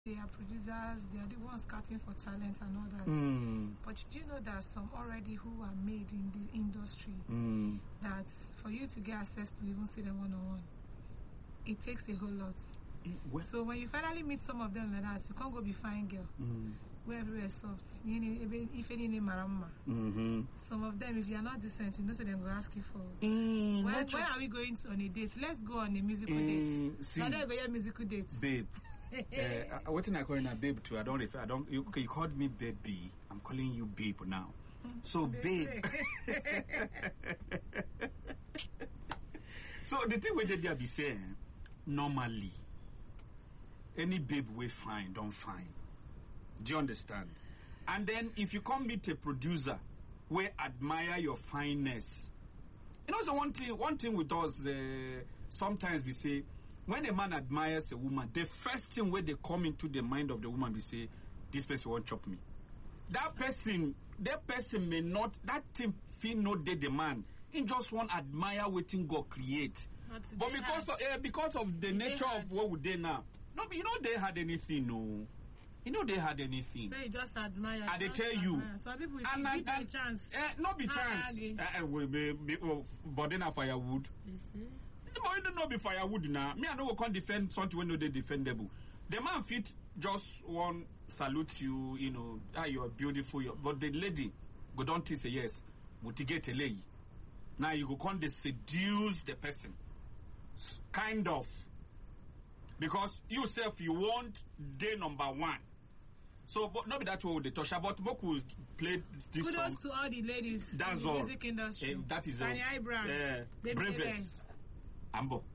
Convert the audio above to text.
they are producers, they are the ones scouting for talent and all that. But do you know that some already who are made in this industry that for you to get access to even see them one-on-one, it takes a whole lot. So when you finally meet some of them like that, you can't go be fine girl. Where everywhere is soft. If any name marama. Some of them, if you are not decent, you know, so they will ask you for. When are we going on a date? Let's go on a musical date. Now let's go on a musical date. Babe. What am I calling a babe to? You called me baby. I'm calling you babe now. So babe. So the thing where they be saying, normally, any babe we find, don't find. Do you understand? And then if you come meet a producer we admire your fineness. You know, so one thing with us, sometimes we say, when a man admires a woman, the first thing where they come into the mind of the woman, we say, this person won't chop me. That person may not, that thing feel not the man. He just want admire what God create. But because of the nature of what would they now? No, you know they had anything, no. You know they had anything. So you just admire. And they tell you. Some people will give them a chance. Not be chance. But then a firewood. You see? But you don't know be firewood now. Me, I know we can't defend something when they defendable. The man fit just one salute you, you know, you're beautiful. But the lady go don't say yes. Motivate a lady. Now you go can't seduce the person. Kind of. Because yourself you want day number one. So, but not be that way with the Tosha, but Boku played this song. Kudos to all the ladies that's in the music industry. That is Tiny Eyebrows. Bravest. Ambo.